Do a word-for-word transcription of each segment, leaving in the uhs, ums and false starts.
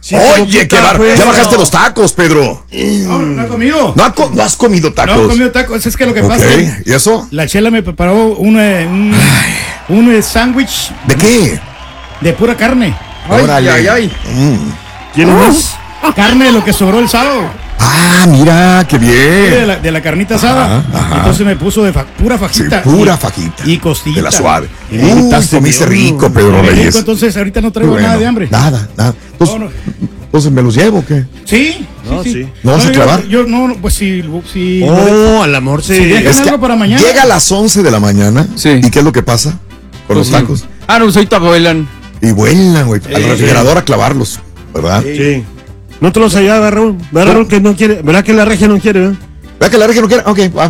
Sí, Oye, qué bar... ya bajaste los tacos, Pedro. No, no he comido. No, ha co... no has comido tacos. No he comido tacos. Es que lo que okay. pasa es ¿Y eso? La Chela me preparó un, un, un sándwich. ¿De qué? De pura carne. Ay, Órale. ay, ay. Mm. ¿Quién más? Carne de lo que sobró el sábado. Ah, mira, qué bien. De la, de la carnita asada. Ajá, ajá. Entonces me puso de fa pura fajita. Sí, pura y, fajita. Y costillita. De la suave. Y Uy, comiste rico, Pedro Reyes. Rico, entonces ahorita no traigo bueno, nada de hambre. Nada, nada. Entonces, no, no. entonces ¿me los llevo o qué? Sí. No, sí. sí. ¿No vas no, a clavar? Yo, yo no, pues sí. si oh, al amor sí. Si es que algo para mañana. Llega a las once de la mañana. Sí. ¿Y qué es lo que pasa con pues los tacos? Sí. Ah, no, pues ahorita vuelan. Y vuelan, güey. Al sí, refrigerador sí. a clavarlos, ¿verdad? Sí. sí. No te los ayuda, Raúl. ¿Verdad, Raúl, que no quiere? ¿Verdad que la regia no quiere? ¿verdad? ¿Verdad que la regia no quiere? Ok, va.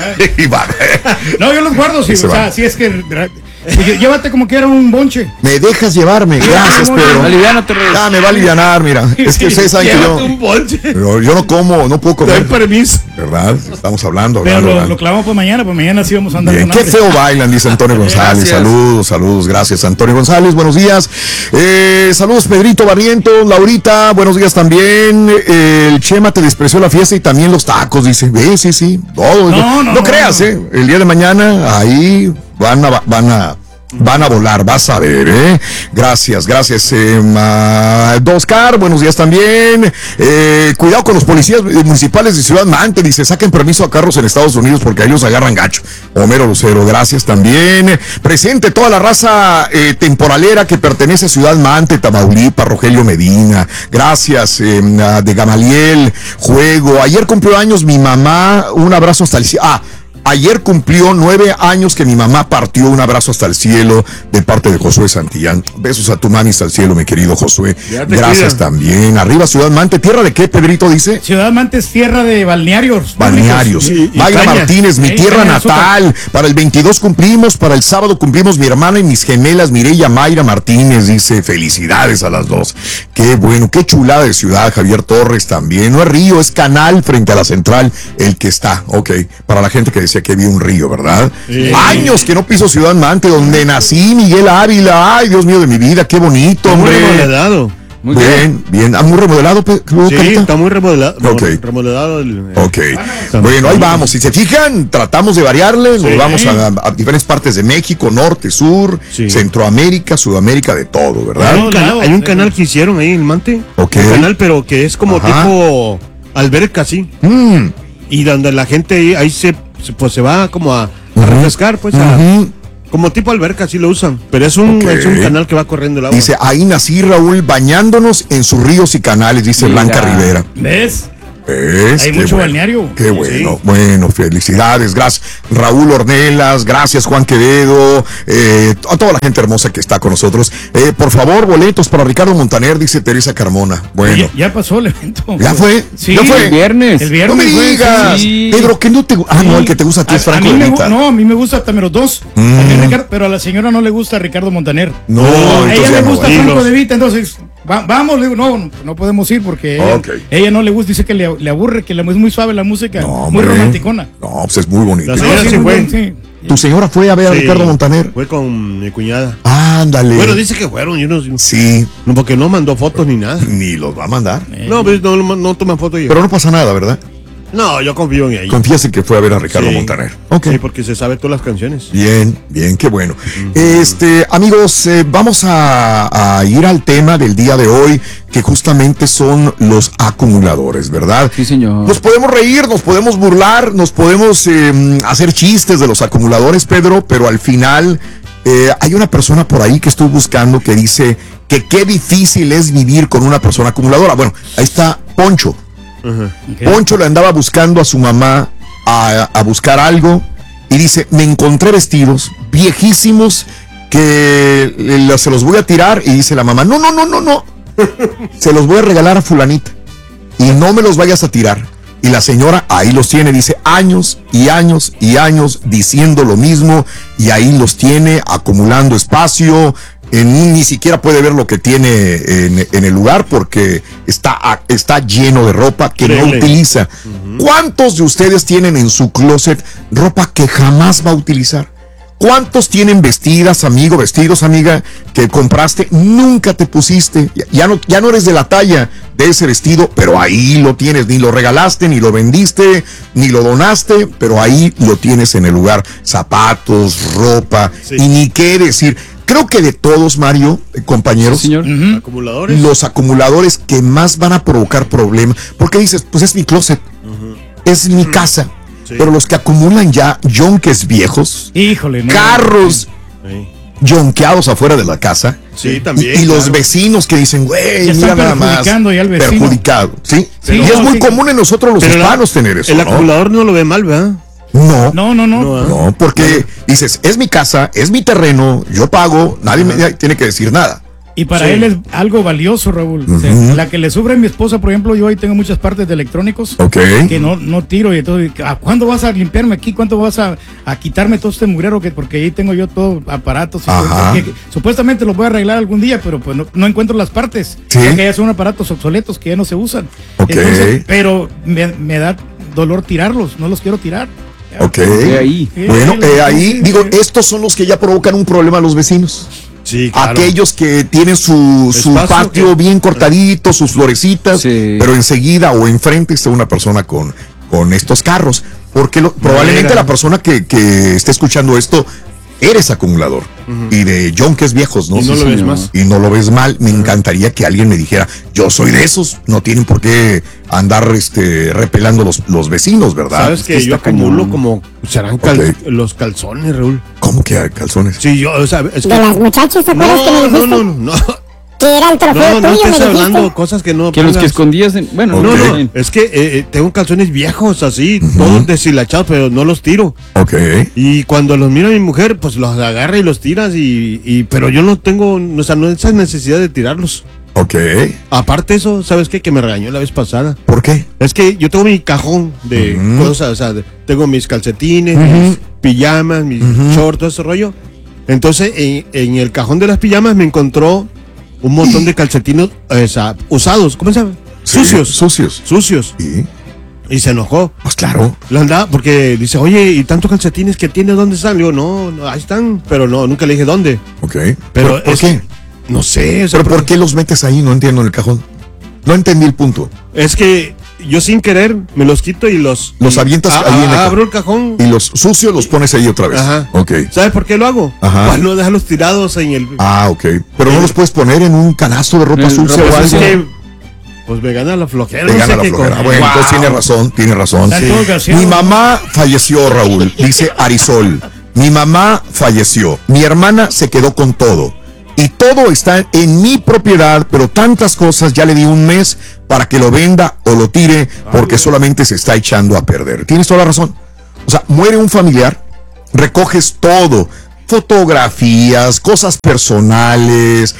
Y va. No, yo los guardo, sí. O sea, si es que. Pues, llévate como que era un bonche. Me dejas llevarme, gracias, Pedro. Aliviánate, Reyes. Ya me va a alivianar, mira. Es que ustedes saben que yo. un bonche. Pero yo no como, no puedo comer. Doy permiso. ¿Verdad? Estamos hablando. Pero hablando, lo, hablando. lo clavamos para mañana, pues mañana sí vamos a andar Bien, con qué hambre. feo bailan, dice Antonio González. Gracias. Saludos, saludos, gracias, Antonio González. Buenos días. Eh, saludos, Pedrito Barrientos, Laurita, buenos días también. Eh, el Chema te despreció la fiesta y también los tacos, dice. Ve, sí, sí. Todo. No, no, no, no creas, no. eh. El día de mañana ahí van a, van a. Van a volar, vas a ver, ¿eh? Gracias, gracias. Eh, uh, Oscar, buenos días también. Eh, cuidado con los policías municipales de Ciudad Mante, dice, saquen permiso a carros en Estados Unidos porque ellos agarran gacho. Homero Lucero, gracias también. Presente toda la raza eh, temporalera que pertenece a Ciudad Mante, Tamaulipas, Rogelio Medina. Gracias, eh, uh, de Gamaliel, Juego. Ayer cumplió años mi mamá, un abrazo hasta el cielo. Ah, Ayer cumplió nueve años que mi mamá partió. Un abrazo hasta el cielo de parte de Josué Santillán. Besos a tu mami hasta el cielo, mi querido Josué. Gracias cuida. También. Arriba Ciudad Mante. ¿Tierra de qué, Pedrito dice? Ciudad Mante es tierra de balnearios. Balnearios. Mayra Martínez, mi tierra natal. Para el veintidós cumplimos, para el sábado cumplimos mi hermana y mis gemelas, Mireya Mayra Martínez. Dice, felicidades a las dos. Qué bueno, qué chulada de ciudad. Javier Torres también. No es río, es canal frente a la central. El que está, ok. Para la gente que decía que vi un río, ¿verdad? Sí. Años que no piso Ciudad Mante, donde nací, Miguel Ávila. Ay, Dios mío de mi vida, qué bonito, está hombre. Muy remodelado. Muy bien, bien. bien. ¿Ah, muy remodelado? Sí, Carita? Está muy remodelado. Okay. Remodelado. El, ok. Bueno, ahí vamos. Si se fijan, tratamos de variarle. Sí. Nos vamos a, a diferentes partes de México, norte, sur, sí. Centroamérica, Sudamérica, de todo, ¿verdad? Hay un, canal, hay un canal que hicieron ahí en Mante. Ok. Un canal, pero que es como Ajá. tipo alberca, sí. Mm. Y donde la gente ahí, ahí se pues se va como a, a refrescar, pues, a, uh-huh. como tipo alberca, así lo usan. Pero es un, okay. es un canal que va corriendo el agua. Dice, ahí nací, Raúl, bañándonos en sus ríos y canales, dice Mira. Blanca Rivera. ¿Ves? ¿Ves? Hay qué mucho bueno, balneario. Qué bueno, sí. bueno, felicidades, gracias. Raúl Ornelas, gracias Juan Quevedo, eh, a toda la gente hermosa que está con nosotros. Eh, por favor, boletos para Ricardo Montaner, dice Teresa Carmona. Bueno. Ya, ya pasó el evento. ¿Ya fue? Sí. ¿Ya fue? El viernes. El viernes. No me digas. Sí. Pedro, ¿qué no te gusta? Ah, sí. no, el que te gusta a ti a, es Franco a mí de me, Vita. No, a mí me gusta también los dos. Mm. A Ricardo, pero a la señora no le gusta Ricardo Montaner. No, no a ella le gusta no, Franco de Vita, entonces... Va, vamos, le digo, no, no podemos ir porque ella, okay. ella no le gusta, dice que le, le aburre, que la, es muy suave la música, no, muy hombre. romanticona. No, pues es muy bonito. La señora sí, sí fue. Sí. ¿Tu señora fue a ver sí, a Ricardo Montaner? Fue con mi cuñada. Ándale. Bueno, dice que fueron, yo no sé. Sí. No, porque no mandó fotos ni nada. Ni los va a mandar. Eh. No, pues no, no, no toman fotos. Pero no pasa nada, ¿verdad? No, yo confío en ella. Confías en que fue a ver a Ricardo sí. Montaner. Okay. Sí, porque se sabe todas las canciones. Bien, bien, qué bueno. Uh-huh. Este, amigos, eh, vamos a, a ir al tema del día de hoy, que justamente son los acumuladores, ¿verdad? Sí, señor. Nos podemos reír, nos podemos burlar, nos podemos eh, hacer chistes de los acumuladores, Pedro, pero al final eh, hay una persona por ahí que estoy buscando que dice que qué difícil es vivir con una persona acumuladora. Bueno, ahí está Poncho. Uh-huh. Okay. Poncho le andaba buscando a su mamá a, a buscar algo y dice, me encontré vestidos viejísimos que le, se los voy a tirar, y dice la mamá, no, no, no, no, no, se los voy a regalar a fulanita y no me los vayas a tirar. Y la señora ahí los tiene, dice, años y años y años diciendo lo mismo, y ahí los tiene acumulando espacio. En, ni siquiera puede ver lo que tiene en, en el lugar porque está, está lleno de ropa que Crele. no utiliza. Uh-huh. ¿Cuántos de ustedes tienen en su closet ropa que jamás va a utilizar? ¿Cuántos tienen vestidas, amigo, vestidos, amiga, que compraste, nunca te pusiste? Ya no, ya no eres de la talla de ese vestido, pero ahí lo tienes. Ni lo regalaste, ni lo vendiste, ni lo donaste, pero ahí lo tienes en el lugar. Zapatos, ropa, sí. Y ni qué decir. Creo que de todos, Mario, eh, compañeros, sí, señor. Uh-huh. acumuladores. Los acumuladores que más van a provocar problemas. Porque dices, pues es mi closet, uh-huh. es mi uh-huh. casa. Sí. Pero los que acumulan ya yonques viejos, híjole, no, carros sí. yonqueados afuera de la casa, sí, también, y, y claro. los vecinos que dicen, güey, mira nada más, ya al vecino. Perjudicado, ¿sí? sí y no, es muy sí. común en nosotros los Pero hispanos la, tener eso, el ¿no? acumulador no lo ve mal, ¿verdad? No, no, no, no, no, no porque no. dices, es mi casa, es mi terreno, yo pago, nadie me tiene que decir nada. Y para sí. él es algo valioso, Raúl. Uh-huh. O sea, la que le sufre a mi esposa, por ejemplo, yo ahí tengo muchas partes de electrónicos okay. que no, no tiro. Y entonces, ¿a cuándo vas a limpiarme aquí? ¿Cuándo vas a, a quitarme todo este mugrero? Que, porque ahí tengo yo todo aparatos. Y todo, que, que, supuestamente los voy a arreglar algún día, pero pues no, no encuentro las partes. ¿Sí? Porque ya son aparatos obsoletos que ya no se usan. Okay. Entonces, pero me, me da dolor tirarlos, no los quiero tirar. Ok. Ahí. Bueno, eh, ahí, digo, estos son los que ya provocan un problema a los vecinos. Sí, claro. Aquellos que tienen su, su patio que... bien cortadito, sus florecitas, sí. pero enseguida o enfrente está una persona con, con estos carros. Porque lo, probablemente la persona que, que esté escuchando esto, eres acumulador. Uh-huh. Y de yonques viejos, ¿no? Y no sí, lo ves más. Y no lo ves mal. Me uh-huh. encantaría que alguien me dijera, yo soy de esos. No tienen por qué andar este, repelando los, los vecinos, ¿verdad? Sabes que, que yo acumulo cañón. Como serán cal, okay. los calzones, Raúl. ¿Cómo que calzones? Sí, yo, o sea, es que... De las muchachas, ¿te acuerdas no, que me dijiste? No, no, no, no. Que era el trofeo no, tuyo, no, me dijiste. hablando cosas que no. Que pongas. Los que escondías, en, bueno, okay. no, no, no, es que eh, tengo calzones viejos así, uh-huh. todos deshilachados, pero no los tiro. Ok. Y cuando los mira mi mujer, pues los agarra y los tiras y, y pero yo no tengo, o sea, no esa necesidad de tirarlos. Ok. Aparte eso, ¿sabes qué? Que me regañó la vez pasada. ¿Por qué? Es que yo tengo mi cajón de uh-huh. cosas, o sea, de, tengo mis calcetines, uh-huh. mis pijamas, mis uh-huh. shorts, todo ese rollo. Entonces, en, en el cajón de las pijamas me encontró un montón de calcetines o sea, usados, ¿cómo se llama? Sí, sucios. Sucios. Sucios. ¿Y? Y se enojó. Pues claro. Lo andaba, porque dice, oye, ¿y tantos calcetines que tiene? ¿Dónde están? Le digo, no, no, ahí están. Pero no, nunca le dije dónde. Ok. Pero ¿Por, ¿por es, qué? No sé. O sea, ¿Pero por qué los metes ahí? No entiendo en el cajón. No entendí el punto. Es que yo sin querer me los quito y los... Los y, avientas a, ahí a, en el abro el cajón. Y los sucios los pones ahí otra vez. Ajá. Ok. ¿Sabes por qué lo hago? Ajá. Para no dejarlos tirados en el... Ah, ok. Pero no los puedes poner en un canasto de ropa sucia o algo. Que, pues me gana la flojera. Me no gana sé la qué flojera. con... Bueno, wow. entonces tiene razón, tiene razón. Sí. Mi mamá falleció, Raúl, dice Arisol. Mi mamá falleció. Mi hermana se quedó con todo. Y todo está en mi propiedad, pero tantas cosas, ya le di un mes para que lo venda o lo tire, porque solamente se está echando a perder. Tienes toda la razón. O sea, muere un familiar, recoges todo, fotografías, cosas personales,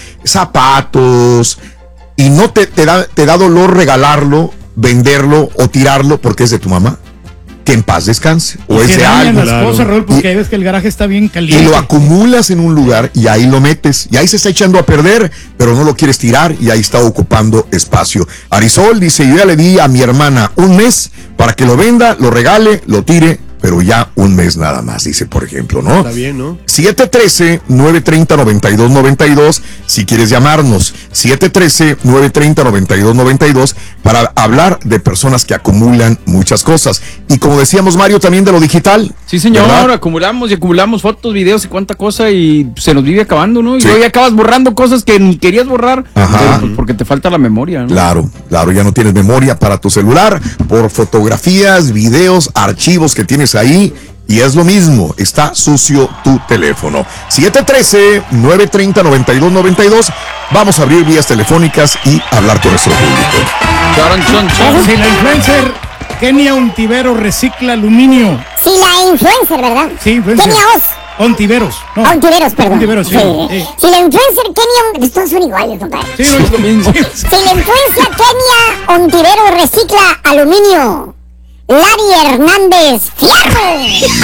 zapatos, y no te, te, da, te da dolor regalarlo, venderlo o tirarlo porque es de tu mamá. Que en paz descanse. O es de algo. Las claro. cosas, Raúl, porque y, ahí ves que el garaje está bien caliente. Y lo acumulas en un lugar y ahí lo metes. Y ahí se está echando a perder, pero no lo quieres tirar y ahí está ocupando espacio. Arisol dice, yo ya le di a mi hermana un mes para que lo venda, lo regale, lo tire, pero ya un mes nada más, dice, por ejemplo, ¿no? Está bien, ¿no? siete uno tres, nueve tres cero, nueve dos nueve dos, si quieres llamarnos, siete uno tres, nueve tres cero, nueve dos nueve dos, para hablar de personas que acumulan muchas cosas. Y como decíamos, Mario, también de lo digital. Sí, señor, ¿verdad? acumulamos y acumulamos fotos, videos y cuánta cosa y se nos vive acabando, ¿no? Y sí. luego ya acabas borrando cosas que ni querías borrar, Ajá. pero, porque te falta la memoria, ¿no? Claro, claro, ya no tienes memoria para tu celular, por fotografías, videos, archivos que tienes ahí, y es lo mismo, está sucio tu teléfono. siete uno tres, nueve tres cero, nueve dos nueve dos, vamos a abrir vías telefónicas y hablar con nuestro público. Chon, chon, chon. Si la influencer Kenia Ontivero recicla aluminio. Si la influencer, ¿verdad? Sí, influencer. Kenia Oz. Ontiveros. No. Ontiveros, perdón. Ontiveros, sí. sí. sí. Si la influencer Kenia... Todos son iguales, compadre. Sí, no es lo mismo. Si la influencer Kenia Ontivero recicla aluminio, Lari Hernández, ¡fierro!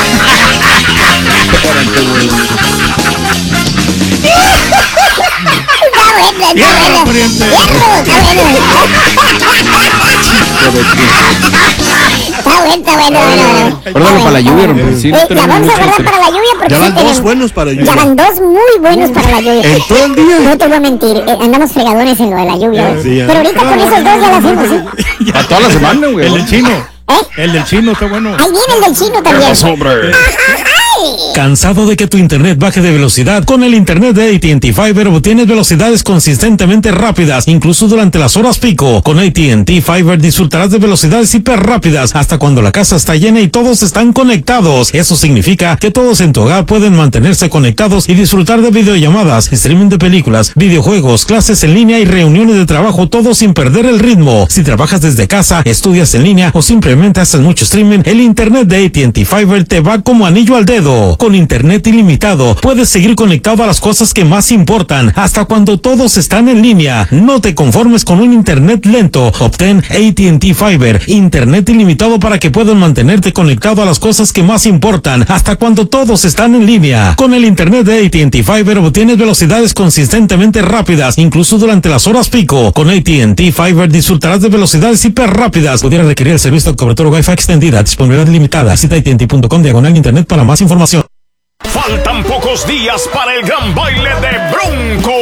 Está bueno, está ¡Fierro, bueno. pariente! ¡Fierro, está bueno! Está Está bueno, está bueno, bueno. Guárdalo para la lluvia, Rompe. Sí, Eh, la vamos a guardar para la lluvia porque Ya sí van dos tenemos- buenos para lluvia. Ya van dos muy buenos para la lluvia. En todo el día. No te voy a mentir, eh, andamos fregadones en lo de la lluvia. ¿eh? Sí, ya. Pero ahorita con esos dos ya la hacemos, ¿sí? A toda la semana, güey. El del chino. ¿Eh? El del chino está bueno. Ahí viene el del chino también. hombre. ¿Cansado de que tu internet baje de velocidad? Con el internet de A T and T Fiber obtienes velocidades consistentemente rápidas, incluso durante las horas pico. Con A T and T Fiber disfrutarás de velocidades hiper rápidas hasta cuando la casa está llena y todos están conectados. Eso significa que todos en tu hogar pueden mantenerse conectados y disfrutar de videollamadas, streaming de películas, videojuegos, clases en línea y reuniones de trabajo, todo sin perder el ritmo. Si trabajas desde casa, estudias en línea o simplemente haces mucho streaming, el internet de A T and T Fiber te va como anillo al dedo. Con internet ilimitado, puedes seguir conectado a las cosas que más importan, hasta cuando todos están en línea. No te conformes con un internet lento. Obtén A T and T Fiber, internet ilimitado para que puedas mantenerte conectado a las cosas que más importan, hasta cuando todos están en línea. Con el internet de A T and T Fiber obtienes velocidades consistentemente rápidas, incluso durante las horas pico. Con A T and T Fiber disfrutarás de velocidades hiper rápidas. Pudiera requerir el servicio de cobertura Wi-Fi extendida, disponibilidad limitada. Visita A T and T punto com diagonal internet para más información. Faltan pocos días para el gran baile de Bronco.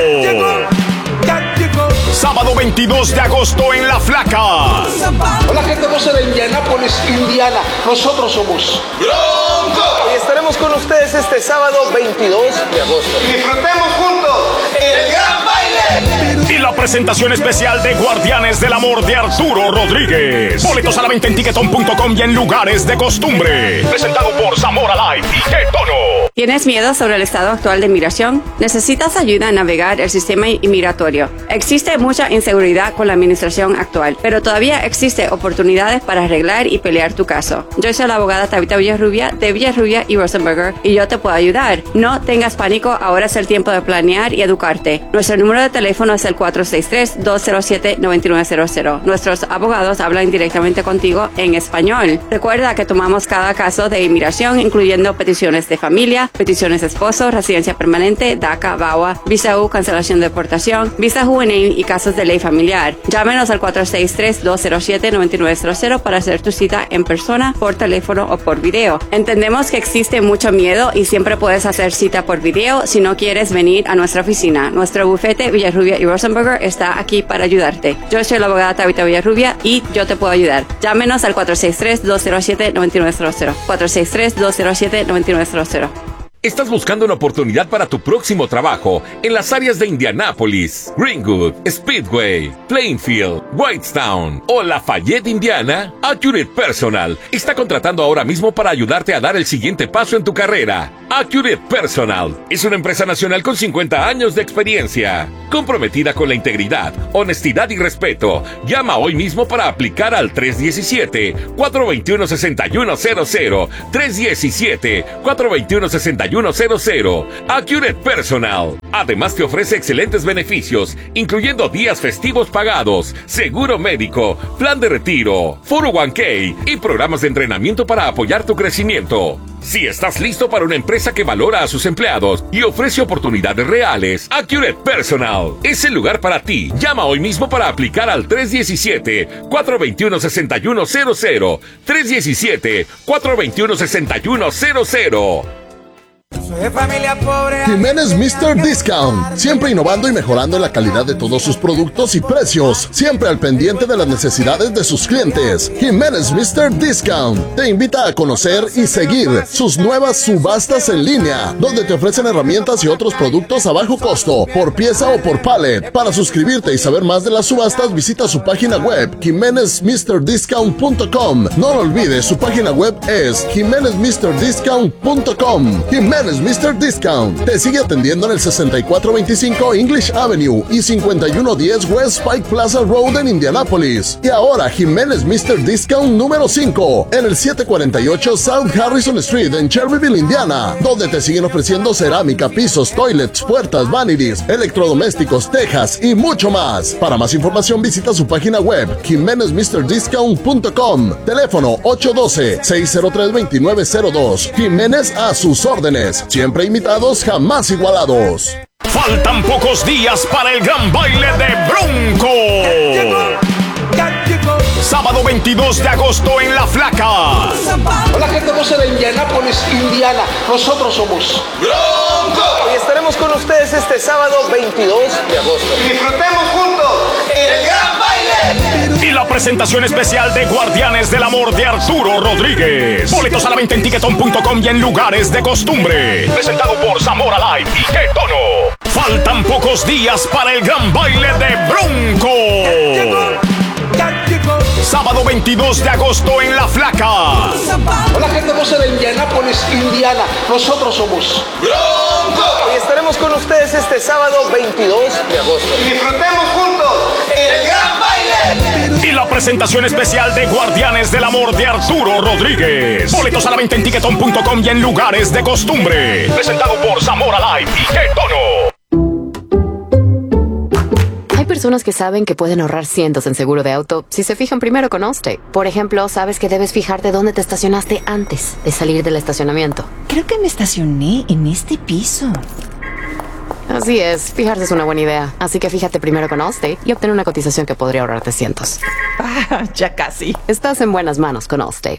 Sábado veintidós de agosto en La Flaca. Hola gente hermosa de Indianápolis, Indiana. Nosotros somos Bronco. Y estaremos con ustedes este sábado veintidós de agosto. Disfrutemos juntos el gran baile. Y la presentación especial de Guardianes del Amor de Arturo Rodríguez. Boletos a la venta en tiquetón punto com y en lugares de costumbre. Presentado por Zamora Live y G-Tono. ¿Tienes miedo sobre el estado actual de inmigración? ¿Necesitas ayuda a navegar el sistema inmigratorio? Existe mucha inseguridad con la administración actual, pero todavía existe oportunidades para arreglar y pelear tu caso. Yo soy la abogada Tabitha Villarrubia de Villarrubia y Rosenberger y yo te puedo ayudar. No tengas pánico, ahora es el tiempo de planear y educarte. Nuestro número de teléfono es el cuatro seis tres, dos cero siete, nueve nueve cero cero. Nuestros abogados hablan directamente contigo en español. Recuerda que tomamos cada caso de inmigración, incluyendo peticiones de familia, peticiones de esposo, residencia permanente, DACA, V A W A, visa U, cancelación de deportación, visa juvenil y casos de ley familiar. Llámenos al cuatro seis tres, dos cero siete, nueve nueve cero cero para hacer tu cita en persona, por teléfono o por video. Entendemos que existe mucho miedo y siempre puedes hacer cita por video si no quieres venir a nuestra oficina. Nuestro bufete Villarrubia y Rosenberger está aquí para ayudarte. Yo soy la abogada Tabitha Villarrubia y yo te puedo ayudar. Llámenos al cuatro seis tres, dos cero siete, nueve nueve cero cero. cuatro seis tres, dos cero siete, nueve nueve cero cero. ¿Estás buscando una oportunidad para tu próximo trabajo en las áreas de Indianápolis, Greenwood, Speedway, Plainfield, Whitestown o Lafayette, Indiana? Accurate Personal está contratando ahora mismo para ayudarte a dar el siguiente paso en tu carrera. Accurate Personal es una empresa nacional con cincuenta años de experiencia, comprometida con la integridad, honestidad y respeto. Llama hoy mismo para aplicar al tres uno siete, cuatro dos uno, seis uno cero cero, tres uno siete, cuatro dos uno, seis uno cero cero. Accurate Personal. Además te ofrece excelentes beneficios, incluyendo días festivos pagados, seguro médico, plan de retiro, cuatro oh uno k y programas de entrenamiento para apoyar tu crecimiento. Si estás listo para una empresa que valora a sus empleados y ofrece oportunidades reales, Accurate Personal es el lugar para ti. Llama hoy mismo para aplicar al tres uno siete, cuatro dos uno, seis uno cero cero, tres uno siete, cuatro dos uno, seis uno cero cero. Jiménez mister Discount, siempre innovando y mejorando en la calidad de todos sus productos y precios, siempre al pendiente de las necesidades de sus clientes. Jiménez mister Discount te invita a conocer y seguir sus nuevas subastas en línea, donde te ofrecen herramientas y otros productos a bajo costo, por pieza o por pallet. Para suscribirte y saber más de las subastas, visita su página web, jimenez mister discount punto com. No lo olvides, su página web es jimenez mister discount punto com. Jimenez mister Discount te sigue atendiendo en el sesenta y cuatro veinticinco English Avenue y cincuenta y uno diez West Pike Plaza Road en Indianápolis. Y ahora Jiménez mister Discount número cinco en el setecientos cuarenta y ocho South Harrison Street en Cherryville, Indiana, donde te siguen ofreciendo cerámica, pisos, toilets, puertas, vanities, electrodomésticos, tejas y mucho más. Para más información visita su página web jimenez mister discount punto com. Teléfono ocho uno dos, seis cero tres, dos nueve cero dos. Jiménez a sus órdenes. Siempre imitados, jamás igualados. Faltan pocos días para el gran baile de Bronco. Sábado veintidós veintidós de agosto en La Flaca. Hola gente hermosa de Indianápolis, Indiana. Nosotros somos Bronco. Y estaremos con ustedes este sábado veintidós de agosto. Y disfrutemos juntos el gran baile. Y la presentación especial de Guardianes del Amor de Arturo Rodríguez. Boletos a la venta en tiquetón punto com y en lugares de costumbre. Presentado por Zamora Live y Qué Tono. Faltan pocos días para el gran baile de Bronco. Sábado veintidós de agosto en La Flaca. Hola gente hermosa de Indianápolis, Indiana. Nosotros somos Bronco. Y estaremos con ustedes este sábado veintidós de agosto. Y disfrutemos juntos el gran baile. Y la presentación especial de Guardianes del Amor de Arturo Rodríguez. Boletos a la venta en tiquetón punto com y en lugares de costumbre. Presentado por Zamora Live y Qué Tono. Hay personas que saben que pueden ahorrar cientos en seguro de auto si se fijan primero con Allstate. Por ejemplo, sabes que debes fijarte dónde te estacionaste antes de salir del estacionamiento. Creo que me estacioné en este piso. Así es, fijarse es una buena idea. Así que fíjate primero con Allstate y obtén una cotización que podría ahorrarte cientos. Ah, ya casi. Estás en buenas manos con Allstate.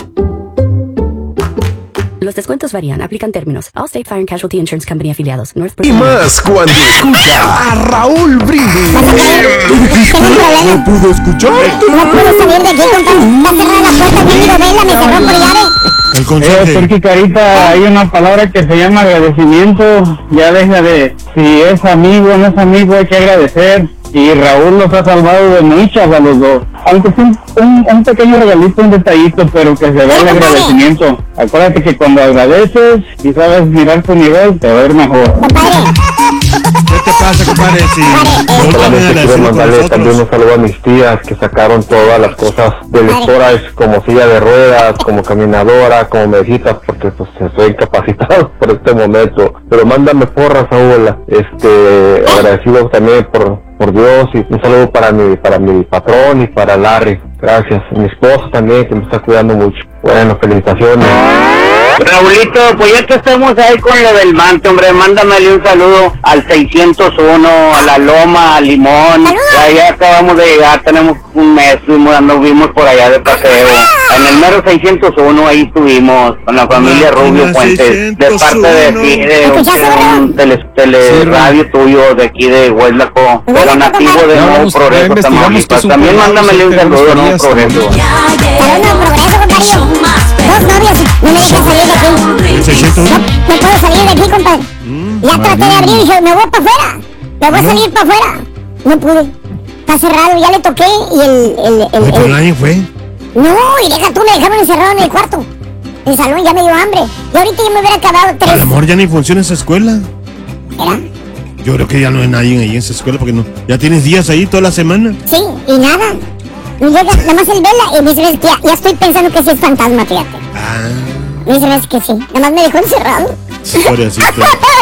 Los descuentos varían, aplican términos. Allstate Fire and Casualty Insurance Company afiliados. Northbrook. Y más cuando escucha a Raúl Brindis. No pudo escuchar. No puedo salir de aquí, compadre. Está cerrada la puerta, mi amigo Vela, me cerró por llave. El conserje. Eh, porque Carita, hay una palabra que se llama agradecimiento. Ya deja de, si es amigo o no es amigo, hay que agradecer. Y Raúl los ha salvado de muchas a los dos. Aunque sea un, un, un pequeño regalito, un detallito, pero que se vea el agradecimiento. Acuérdate que cuando agradeces y sabes mirar tu nivel, te va a ir mejor. ¿Qué te pasa, compadre? Si no solamente quiero mandarle también un saludo a mis tías que sacaron todas las cosas del storage, como silla de ruedas, como caminadora, como mesitas, porque pues estoy incapacitado por este momento. Pero mándame porras, Saúl. Este, agradecido también por, por Dios, y un saludo para mi, para mi patrón y para Larry. Gracias. Mi esposa también, que me está cuidando mucho. Bueno, felicitaciones. Raulito, pues ya que estamos ahí con lo del mante, hombre, mándamele un saludo al seiscientos uno, a La Loma, a Limón. Ya, ya acabamos de llegar, tenemos un mes, fuimos, nos vimos por allá de paseo. En el mero seiscientos uno ahí estuvimos con la familia Rubio Fuentes, de parte de aquí, de un tele, tele radio tuyo de aquí de Hueslaco, pero nativo de Nuevo Progreso, Tamaulipas. También mándamele un saludo a Nuevo Progreso. Dos novios, no me dejan salir de aquí. No, no puedo salir de aquí, compadre. Mm, ya traté de abrir y dije, me voy para afuera. Me voy a salir para afuera. No pude. Está cerrado, ya le toqué y el... el, el, el, ¿Pero nadie fue? No, y deja tú, me dejaron encerrado en el cuarto. El salón ya me dio hambre. Y ahorita ya me hubiera acabado tres. Al amor, ya ni funciona esa escuela. ¿Será? Yo creo que ya no hay nadie ahí en esa escuela porque no. Ya tienes días ahí toda la semana. Sí, y nada. Y llega nada más el Vela y me dice que ya, ya estoy pensando que sí es fantasma, fíjate. Ah. Me dice que sí, nada más me dejó encerrado. Pobrecito.